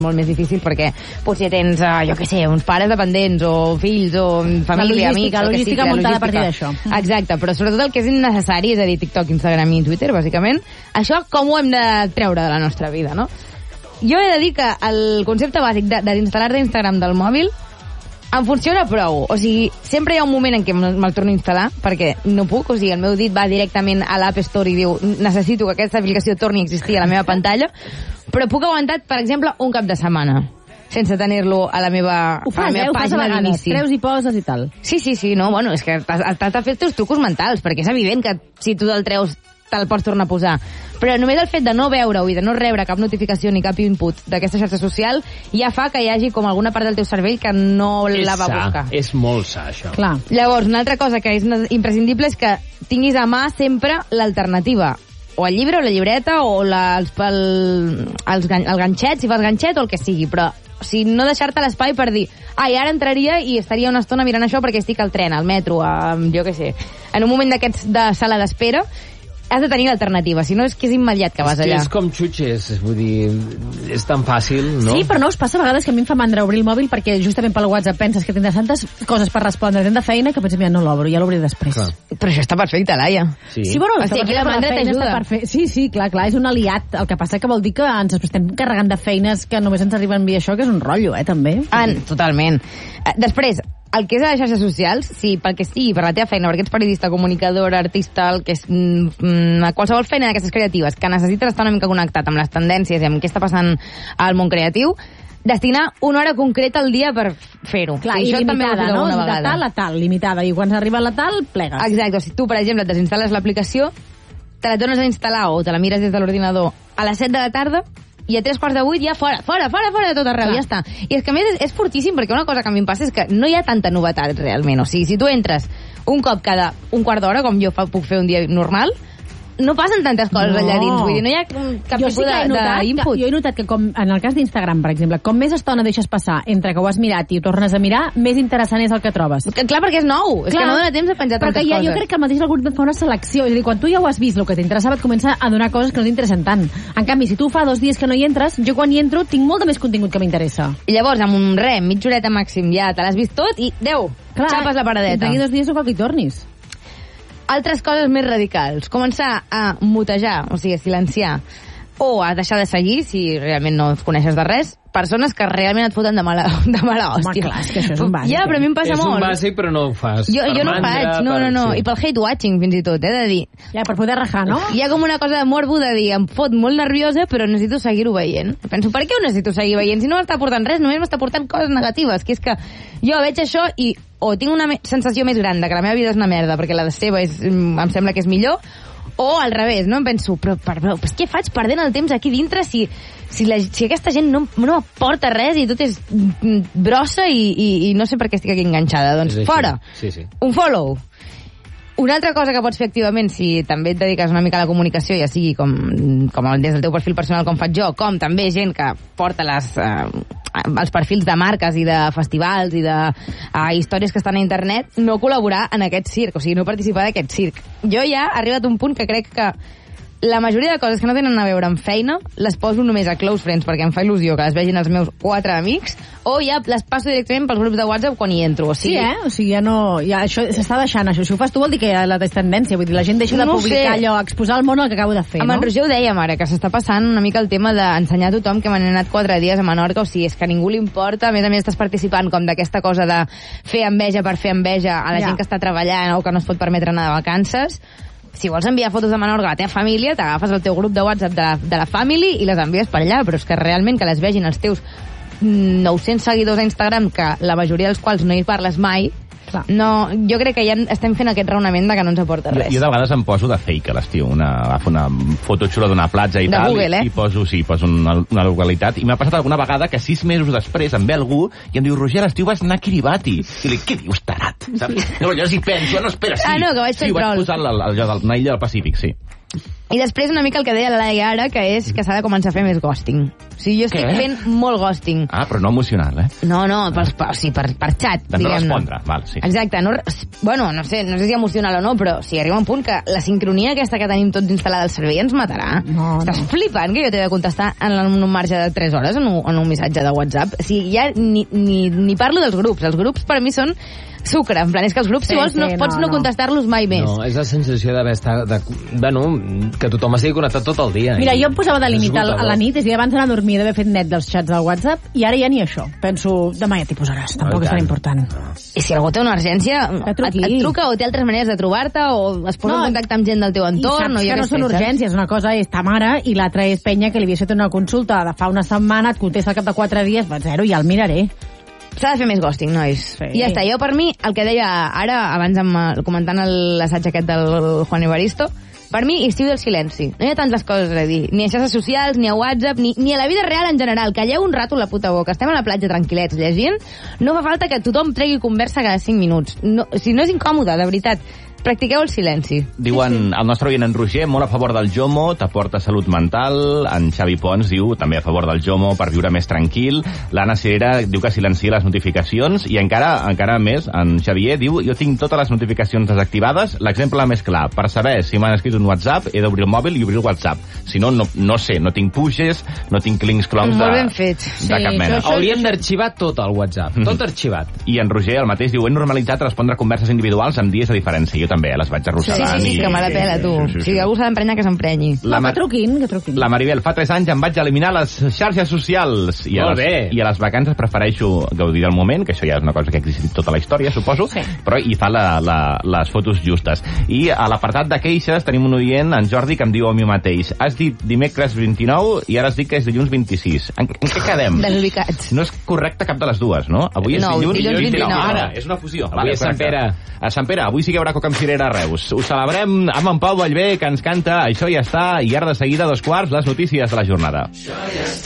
molt més difícil perquè potser tens, jo què sé, uns pares dependents o fills o família, amics... La logística muntada a partir d'això. Exacte, però sobretot el que és innecessari, és a dir, TikTok, Instagram i Twitter, bàsicament, això com ho hem de treure de la nostra vida, no? Jo he de dir que el concepte bàsic d'instal·lar-te Instagram del mòbil em funciona prou. O sigui, sempre hi ha un moment en què me'l torno a instal·lar, perquè no puc, o sigui, el meu dit va directament a l'App Store i diu necessito que aquesta aplicació torni a existir a la meva pantalla, però puc aguantar, per exemple, un cap de setmana sense tenir-lo a la meva pàgina d'inici. Treus i poses i tal. Sí, no, bueno, és que t'has de fer els teus trucos mentals, perquè és evident que si tu te'l treus te'l pots tornar a posar. Però només el fet de no veure-ho i de no rebre cap notificació ni cap input d'aquesta xarxa social ja fa que hi hagi com alguna part del teu cervell que no la va buscar. És molt sa, això. Clar. Llavors, una altra cosa que és imprescindible és que tinguis a mà sempre l'alternativa. O el llibre, o la llibreta, o el ganxet, si fas ganxet, o el que sigui. Però si no deixar-te l'espai per dir ara entraria i estaria una estona mirant això perquè estic al tren, al metro, jo què sé, en un moment d'aquests de sala d'espera, has de tenir l'alternativa, si no és que és immediat que vas allà. És com xutxes, vull dir, és tan fàcil, no? Sí, però no us passa a vegades que a mi em fa mandra obrir el mòbil perquè justament pel WhatsApp penses que tindràs tantes coses per respondre tant de feina que penses, mira, no l'obro, ja l'obriré després. Clar. Però això està perfecte, Laia. Sí, bueno, o sigui, aquí la mandra t'ajuda. Sí, clar, és un aliat. El que passa que vol dir que ens estem carregant de feines que només ens arriben via això, que és un rotllo, també. Totalment. Després, el que és a les xarxes socials, si pel que sigui, per la teva feina, perquè ets periodista, comunicadora, artista, el que és qualsevol feina d'aquestes creatives, que necessites estar una mica connectat amb les tendències i amb què està passant al món creatiu, destinar una hora concreta al dia per fer-ho. Clar, i limitada, no? De tal a tal, limitada. I quan s'arriba a la tal, plegues. Exacte. Si tu, per exemple, et desinstal·les l'aplicació, te la tornes a instal·lar o te la mires des de l'ordinador a les 7 de la tarda, i a 3:45 ja fora de tot arreu, ja està. I és que a més és fortíssim, perquè una cosa que a mi em passa és que no hi ha tanta novetat realment. O sigui, si tu entres un cop cada un quart d'hora, com jo puc fer un dia normal, no passen tantes coses allà dins, vull dir, no hi ha cap tipus d'input. Jo he notat que, com en el cas d'Instagram, per exemple, com més estona deixes passar entre que ho has mirat i ho tornes a mirar, més interessant és el que trobes. Clar, perquè és nou, és que no dona temps de penjar tantes coses. Jo crec que el mateix algoritme fa una selecció, és a dir, quan tu ja ho has vist, el que t'interessava, et comença a donar coses que no t'interessen tant. En canvi, si tu fa 2 dies que no hi entres, jo quan hi entro tinc molt de més contingut que m'interessa. I llavors, amb un mitja horeta màxim, ja te l'has vist tot i, xapes la paradeta. D'aquí 2 dies no cal que hi tornis. Altres coses més radicals. Començar a mutejar, o sigui, a silenciar, o a deixar de seguir, si realment no et coneixes de res, persones que realment et foten de mala hòstia. Clar, és que això és un bàsic. Ja, però a mi em passa molt. És un bàsic, però no ho fas. Jo no ho faig, no. I pel hate watching, fins i tot, de dir... Ja, per poder rajar, no? Hi ha com una cosa de morbo de dir, em fot molt nerviosa, però necessito seguir-ho veient. Penso, per què ho necessito seguir veient? Si no m'està portant res, només m'està portant coses negatives, que és que jo veig això i o tinc una sensació més gran de que la meva vida és una merda perquè la de seva em sembla que és millor, o al revés, no? Em penso, però què faig perdent el temps aquí dintre si aquesta gent no m'aporta res i tot és brossa i no sé per què estic aquí enganxada. Doncs fora, sí. Un follow. Una altra cosa que pots fer activament, si també et dediques una mica a la comunicació, ja sigui com des del teu perfil personal com faig jo, com també gent que porta els perfils de marques i de festivals i de històries que estan a internet, no col·laborar en aquest circ, o sigui, no participar d'aquest circ. Jo ja he arribat a un punt que crec que la majoria de coses que no tenen a veure amb feina les poso només a close friends perquè em fa il·lusió que les vegin els meus 4 amics, o ja les passo directament pels grups de WhatsApp quan hi entro. O sigui, sí, o sigui, ja no... Ja això s'està deixant, això. Si ho fas tu vol dir que la tendència, vull dir, la gent deixa de publicar allò, exposar al món el que acabo de fer, no? Amb en Roger ho dèiem ara, que s'està passant una mica el tema d'ensenyar a tothom que m'han anat 4 dies a Menorca, o sigui, és que a ningú li importa, a més estàs participant com d'aquesta cosa de fer enveja per fer enveja a la gent que està treballant o que no es pot permetre anar de vacances. Si vols enviar fotos de Menorca a la teva família, t'agafes el teu grup de WhatsApp de la family i les envies per allà, però és que realment que les vegin els teus 900 seguidors a Instagram, que la majoria dels quals no hi parles mai, no, jo crec que ja estem fent aquest raonament de que no ens aporta res. Jo de vegades em poso de fake a l'estiu, agafo una foto xula d'una platja i de tal, Google, i poso una localitat, i m'ha passat alguna vegada que 6 mesos després em ve algú i em diu, Roger, a l'estiu vas anar a Kiribati. I dic, què dius, tarat? Saps? No, jo si penso, no, espera, sí. No, que vaig fer troll. Sí, vaig posar allò de una illa del Pacífic, sí. I després una mica el que deia la Laia ara, que és que s'ha de començar a fer més ghosting. O sigui, jo estic fent molt ghosting. Ah, però no emocional, No, per xat, de no diguem-ne. respondre, val, sí. Exacte, bueno, no sé si emocional o no, però si arriba un punt que la sincronia aquesta que tenim tots instal·lada al cervell ens matarà. No. Estàs flipant que jo t'he de contestar en un marge de 3 hores en un missatge de WhatsApp? O sigui, ja ni parlo dels grups. Els grups per mi són sucre, en plan, és que els grups, si vols, pots no contestar-los mai més. No, és la sensació d'haver estat... que tothom estigui connectat tot el dia. Mira, jo em posava de límit a la nit, és a dir, abans d'anar a dormir d'haver fet net dels xats del WhatsApp, i ara ja ni això. Penso, demà ja t'hi posaràs, tampoc és tan important. I si algú té una urgència, et truca o té altres maneres de trobar-te o es posa en contacte amb gent del teu entorn. I saps que no són urgències, una cosa és ta mare i l'altra és penya que li havies fet una consulta de fa una setmana, et contesta al cap de 4 dies, va, 0, ja el miraré. S'ha de fer més ghosting, nois. Sí. I ja està. Jo, per mi, el que deia ara, abans comentant l'assaig aquest del Juan Evaristo, per mi, estiu del silenci. No hi ha tantes coses a dir. Ni a xarxes socials, ni a WhatsApp, ni a la vida real en general. Calleu un rato la puta boca. Estem a la platja tranquil·lets llegint. No fa falta que tothom tregui conversa cada 5 minuts. No, si no és incòmode, de veritat. Practiqueu el silenci. Diuen, el nostre oient en Roger, molt a favor del JOMO, t'aporta salut mental. En Xavi Pons diu, també a favor del JOMO per viure més tranquil. L'Anna Cirera diu que silencia les notificacions. I encara més, en Xavier diu, jo tinc totes les notificacions desactivades. L'exemple més clar, per saber si m'han escrit un WhatsApp, he d'obrir el mòbil i obrir el WhatsApp. Si no, no sé, no tinc pushes, no tinc links clocs molt ben fet. De cap mena. Hauríem d'arxivar tot el WhatsApp, tot arxivat. I en Roger, el mateix, diu, he normalitzat respondre converses individuals amb dies de diferència. Jo també, les vaig arrossegant. Sí, que me la pela, tu. Si algú s'ha d'emprenyar, que s'emprenyi. Que truquin. La Maribel, fa 3 anys em vaig eliminar les xarxes socials. I a les vacances prefereixo gaudir del moment, que això ja és una cosa que ha existit tota la història, suposo, però hi fa les fotos justes. I a l'apartat de queixes tenim un oient, en Jordi, que em diu a mi mateix, has dit dimecres 29 i ara has dit que és dilluns 26. En què quedem? Desubicats. No és correcte cap de les dues, no? Avui és dilluns 29. Ara, és una fusió. Avui és Sant Pere. A Sant Pere, avui sí que hi haurà coca amb cirera a Reus. Ho celebrem amb en Pau Vallvé, que ens canta Això ja està, i ara de seguida, 2:15, les notícies de la jornada.